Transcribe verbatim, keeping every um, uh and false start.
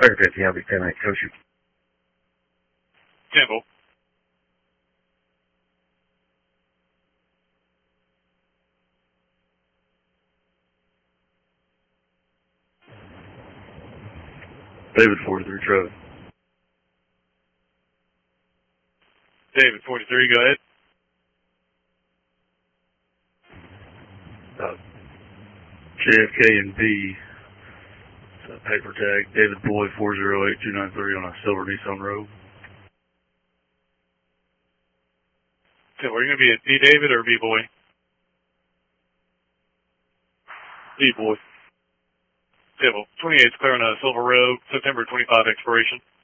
Area fifty, I'll be ten eight, Kosher. Temple. David forty-three, Travis. David forty-three, go ahead. Uh, J F K and B. It's a paper tag. David Boy four zero eight two nine three on a silver Nissan Rogue. Temple, are you going to be a D David or B Boy? D Boy. Temple, twenty-eight's clear on a silver Rogue, September twenty-five expiration.